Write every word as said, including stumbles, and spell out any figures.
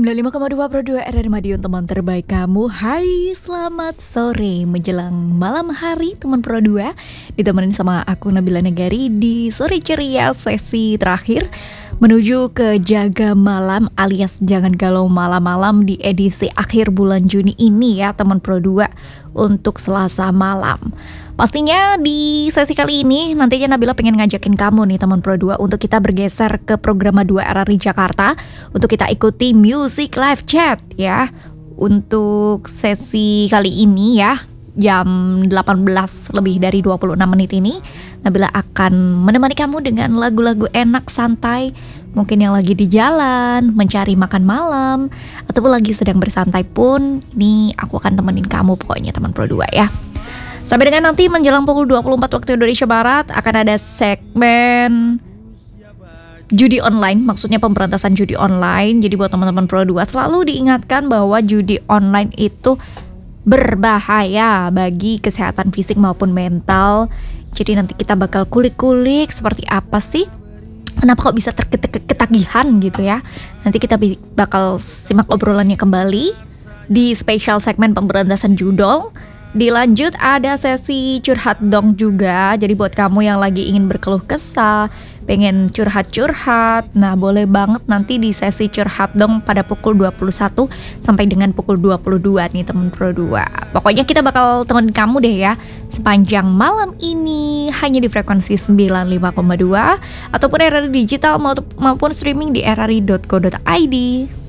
sembilan puluh lima koma dua Pro dua R R Madiun, teman terbaik kamu. Hai, selamat sore menjelang malam hari teman Pro dua. Ditemenin sama aku Nabila Negari di sore ceria sesi terakhir menuju ke jaga malam alias jangan galau malam-malam di edisi akhir bulan Juni ini ya teman Pro dua untuk Selasa malam. Pastinya di sesi kali ini nantinya Nabila pengen ngajakin kamu nih teman Pro dua untuk kita bergeser ke program dua R R I Jakarta untuk kita ikuti music live chat ya. Untuk sesi kali ini ya jam delapan belas lebih dari dua puluh enam menit ini Nabila akan menemani kamu dengan lagu-lagu enak santai. Mungkin yang lagi di jalan, mencari makan malam, ataupun lagi sedang bersantai pun, ini aku akan temenin kamu pokoknya teman Pro dua ya. Sampai dengan nanti menjelang pukul dua puluh empat waktu Indonesia Barat akan ada segmen judi online, maksudnya pemberantasan judi online. Jadi buat teman-teman Pro dua selalu diingatkan bahwa judi online itu berbahaya bagi kesehatan fisik maupun mental. Jadi nanti kita bakal kulik-kulik seperti apa sih, kenapa kok bisa terketagihan gitu ya. Nanti kita bakal simak obrolannya kembali di spesial segmen pemberantasan judol. Dilanjut ada sesi curhat dong juga. Jadi buat kamu yang lagi ingin berkeluh kesah, pengen curhat-curhat, nah boleh banget nanti di sesi curhat dong pada pukul dua puluh satu sampai dengan pukul dua puluh dua nih teman Pro dua. Pokoknya kita bakal temenin kamu deh ya sepanjang malam ini hanya di frekuensi sembilan puluh lima koma dua ataupun R R I digital maupun streaming di r r i dot co dot i d.